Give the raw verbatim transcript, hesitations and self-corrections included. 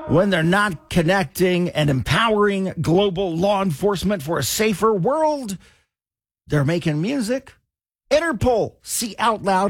When they're not connecting and empowering global law enforcement for a safer world, they're making music. Interpol, see out loud.